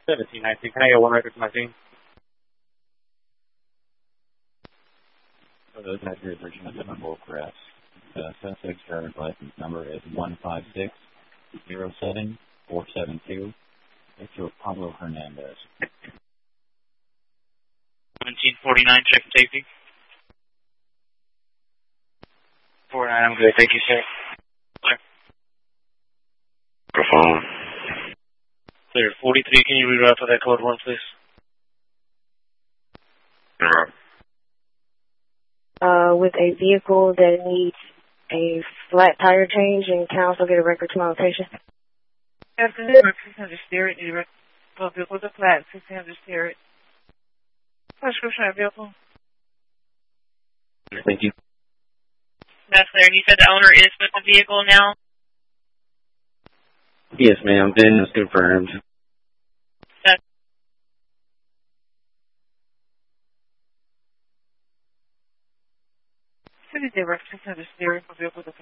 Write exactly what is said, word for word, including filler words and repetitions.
seventeen nineteen. Can I get one record to my team? For those accurate version of the photographs, the suspect's driver's license number is one five six zero seven four seven two. Victor Pablo Hernandez. seventeen forty-nine, check safety. forty-nine, I'm good. Thank you, sir. Clear. Go phone. Clear. forty-three, can you reroute for that code one, please? Alright. Uh, with a vehicle that needs a flat tire change, and can I also get a record to my location? Afternoon, six hundred Spirit, need a record for a vehicle with a flat, six hundred Spirit. Description of vehicle. Thank you. That's clear. And you said the owner is with the vehicle now? Yes, ma'am. Then it's confirmed. That's City Day, six hundred Spirit for vehicle with a flat.